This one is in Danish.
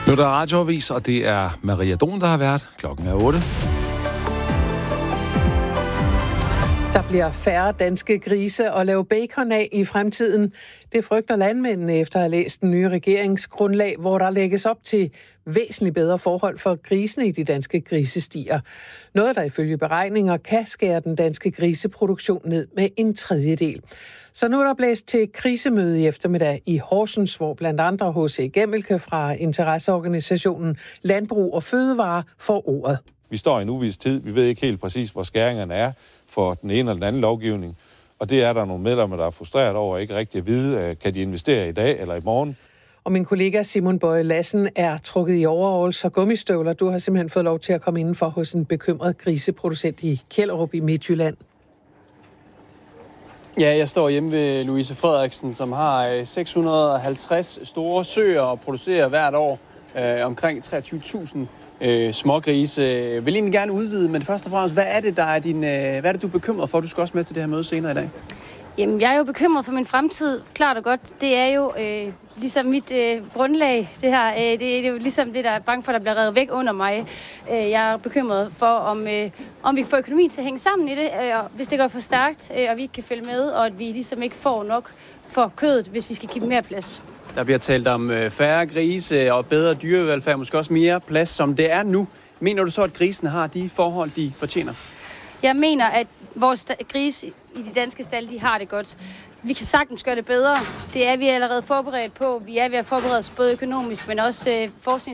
Nu er der radioavis, og det er Maria Don, der har været. Klokken er 8. Der bliver færre danske grise at lave bacon af i fremtiden. Det frygter landmændene efter at have læst den nye regeringsgrundlag, hvor der lægges op til væsentligt bedre forhold for grisene i de danske grisestier. Noget, der ifølge beregninger kan skære den danske griseproduktion ned med 1/3. Så nu er der blæst til krisemøde i eftermiddag i Horsens, hvor blandt andre H.C. Gemmelke fra interesseorganisationen Landbrug og Fødevare får ordet. Vi står i en uvis tid. Vi ved ikke helt præcis, hvor skæringerne er for den ene eller den anden lovgivning. Og det er der nogle medlemmer, der er frustreret over ikke rigtig at vide, kan de investere i dag eller i morgen. Og min kollega Simon Bøje Lassen er trukket i overalls og gummistøvler. Du har simpelthen fået lov til at komme indenfor hos en bekymret griseproducent i Kjellerup i Midtjylland. Ja, jeg står hjemme ved Louise Frederiksen, som har 650 store søer og producerer hvert år omkring 23.000 smågrise. Jeg vil egentlig gerne udvide, men først og fremmest, hvad er det, du er bekymret for? Du skal også med til det her møde senere i dag. Jamen, jeg er jo bekymret for min fremtid, klart og godt. Det er jo ligesom mit grundlag, det her. Det er jo ligesom det, der er bange for, der bliver revet væk under mig. Jeg er bekymret for, om vi får økonomien til at hænge sammen i det, og hvis det går for stærkt, og vi ikke kan følge med, og at vi ligesom ikke får nok for kødet, hvis vi skal give dem mere plads. Der bliver talt om færre grise og bedre dyrevelfærd, måske også mere plads, som det er nu. Mener du så, at grisene har de forhold, de fortjener? Jeg mener, at vores grise i de danske stalde, de har det godt. Vi kan sagtens gøre det bedre. Det er vi allerede forberedt på. Vi er ved at forberede os både økonomisk, men også